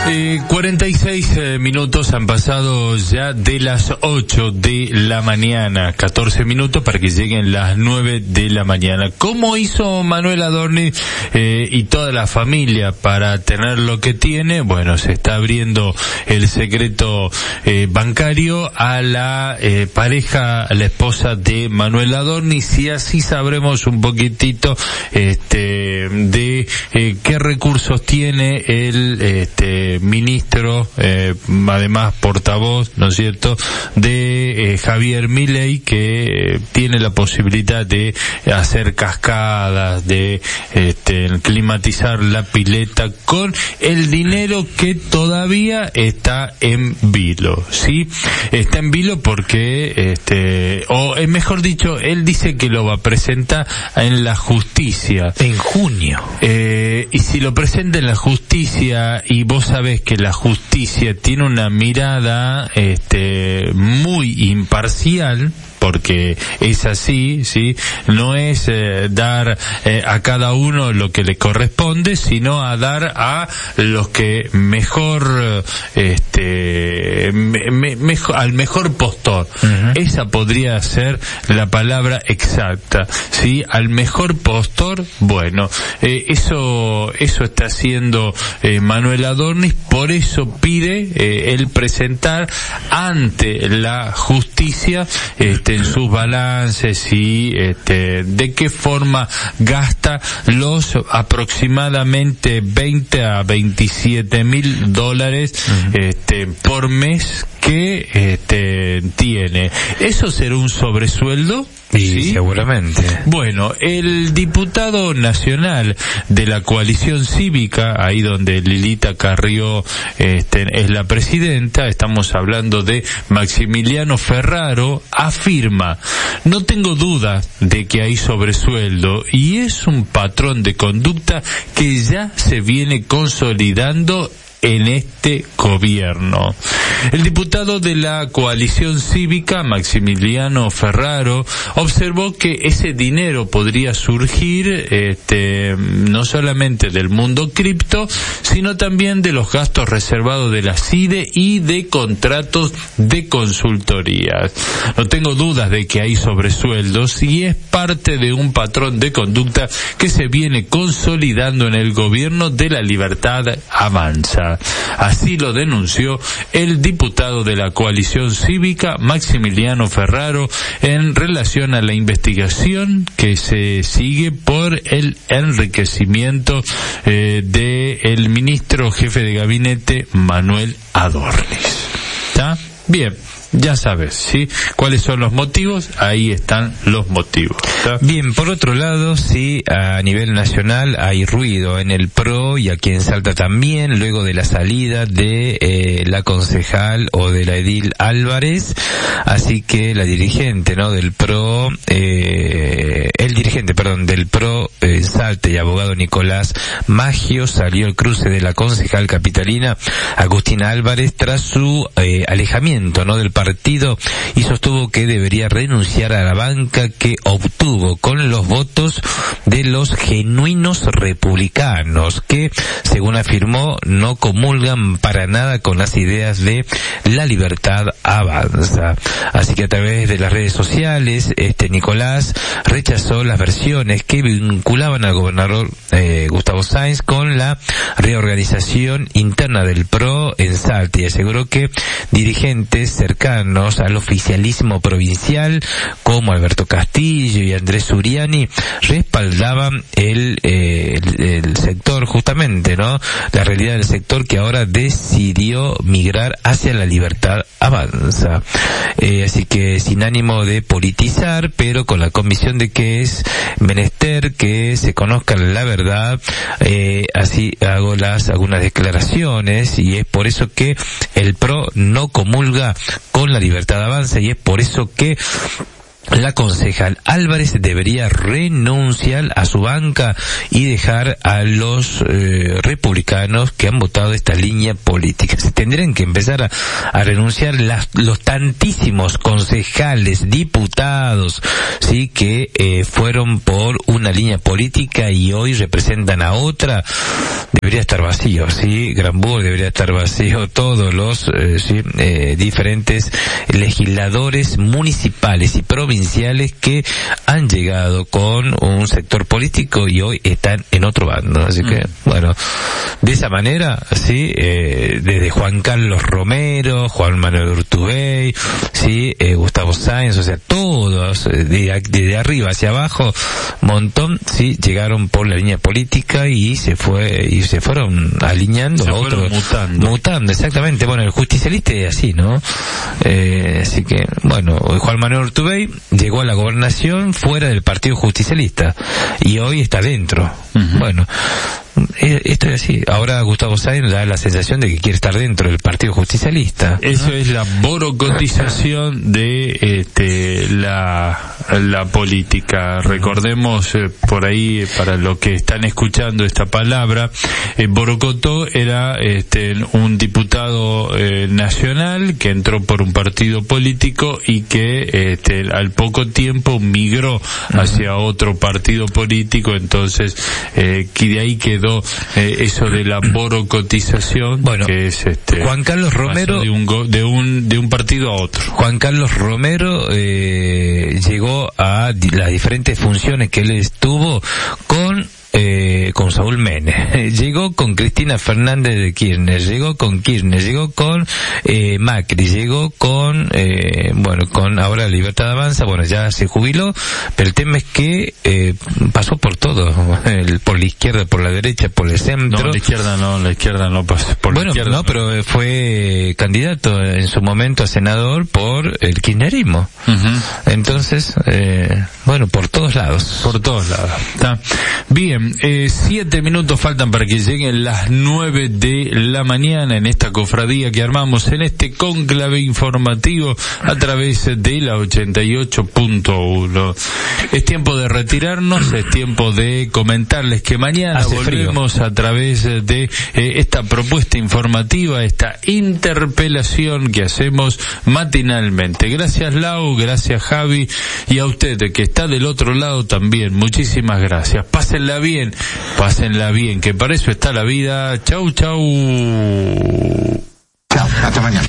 46 minutos han pasado ya de las 8 de la mañana, 14 minutos para que lleguen las 9 de la mañana. ¿Cómo hizo Manuel Adorni y toda la familia para tener lo que tiene? Bueno, se está abriendo el secreto bancario a la pareja, a la esposa de Manuel Adorni, si así sabremos un poquitito de qué recursos tiene el ministro, además portavoz, ¿no es cierto?, de Javier Milei, que tiene la posibilidad de hacer cascadas, de climatizar la pileta con el dinero que todavía está en vilo, ¿sí? Está en vilo porque, o mejor dicho, él dice que lo va a presentar en la justicia. En junio. Y si lo presenta en la justicia, y vos sabés que la justicia tiene una mirada muy imparcial, porque es así, ¿sí? No es dar a cada uno lo que le corresponde, sino a dar a los que mejor, al mejor postor. Uh-huh. Esa podría ser la palabra exacta, ¿sí? Al mejor postor, bueno, eso está haciendo Manuel Adorni, por eso pide él presentar ante la justicia en sus balances y de qué forma gasta los aproximadamente 20 a 27 mil dólares por mes que tiene. ¿Eso será un sobresueldo? Sí, seguramente. Bueno, el diputado nacional de la coalición cívica, ahí donde Lilita Carrió es la presidenta, estamos hablando de Maximiliano Ferraro, afirma: no tengo duda de que hay sobresueldo y es un patrón de conducta que ya se viene consolidando en este gobierno. El diputado de la coalición cívica, Maximiliano Ferraro, observó que ese dinero podría surgir no solamente del mundo cripto, sino también de los gastos reservados de la CIDE y de contratos de consultorías. No tengo dudas de que hay sobresueldos y es parte de un patrón de conducta que se viene consolidando en el gobierno de La Libertad Avanza. Así lo denunció el diputado de la coalición cívica, Maximiliano Ferraro, en relación a la investigación que se sigue por el enriquecimiento del ministro jefe de gabinete, Manuel Adorni. ¿Está? Bien. Ya sabes, ¿sí? ¿Cuáles son los motivos? Ahí están los motivos. ¿Está? Bien, por otro lado, sí, a nivel nacional hay ruido en el PRO y aquí en Salta también, luego de la salida de la concejal o de la edil Álvarez, así que la dirigente, ¿no?, del PRO, el dirigente, perdón, del PRO Salta y abogado Nicolás Maggio salió al cruce de la concejal capitalina Agustina Álvarez tras su alejamiento, ¿no?, del partido, y sostuvo que debería renunciar a la banca que obtuvo con los votos de los genuinos republicanos, que, según afirmó, no comulgan para nada con las ideas de La Libertad Avanza. Así que a través de las redes sociales, Nicolás rechazó las versiones que vinculaban al gobernador Gustavo Sáenz con la reorganización interna del PRO en Salta y aseguró que dirigentes cercanos al oficialismo provincial como Alberto Castillo y Andrés Suriani respaldaban el sector, justamente, ¿no?, la realidad del sector que ahora decidió migrar hacia La Libertad Avanza. Así que sin ánimo de politizar, pero con la convicción de que es menester que se conozca la verdad, así hago algunas declaraciones, y es por eso que el PRO no comulga con La Libertad Avanza y es por eso que la concejal Álvarez debería renunciar a su banca y dejar a los republicanos que han votado esta línea política. Se tendrían que empezar a renunciar los tantísimos concejales, diputados, sí, que fueron por una línea política y hoy representan a otra. Debería estar vacío, sí, Granburg debería estar vacío, todos los diferentes legisladores municipales y provinciales que han llegado con un sector político y hoy están en otro bando. Así que, bueno, de esa manera, sí, desde Juan Carlos Romero, Juan Manuel Urtubey, sí, Gustavo Sáenz, o sea, todos, de arriba hacia abajo, montón, sí, llegaron por la línea política y se fueron alineando, fueron mutando, exactamente. Bueno, el justicialista es así, ¿no? Así que, bueno, Juan Manuel Urtubey llegó a la gobernación fuera del Partido Justicialista y hoy está dentro. Bueno, esto es así. Ahora Gustavo Sáenz da la sensación de que quiere estar dentro del Partido Justicialista. Eso es la borocotización de la política. Recordemos por ahí, para los que están escuchando esta palabra, Borocotó era un diputado nacional que entró por un partido político y que al poco tiempo migró hacia otro partido político. Entonces que de ahí quedó eso de la borocotización, bueno, que es Juan Carlos Romero de un partido a otro. Juan Carlos Romero llegó a las diferentes funciones que él estuvo con Saúl Menem, llegó con Cristina Fernández de Kirchner, llegó con Kirchner, llegó con Macri, llegó con con ahora Libertad Avanza. Bueno, ya se jubiló, pero el tema es que pasó por todo, por la izquierda, por la derecha, por el centro. No, la izquierda no pasó por la izquierda. No, pero fue candidato en su momento a senador por el kirchnerismo. Entonces, por todos lados. Por todos lados. ¿Está? Bien, 7 minutos faltan para que lleguen las 9 de la mañana en esta cofradía que armamos en este cónclave informativo a través de la 88.1. Es tiempo de retirarnos, es tiempo de comentarles que mañana volvemos a través de esta propuesta informativa, esta interpelación que hacemos matinalmente. Gracias Lau, gracias Javi, y a usted que está del otro lado también, muchísimas gracias. Pásenla bien, que para eso está la vida. Chau, chau. Chao, hasta mañana.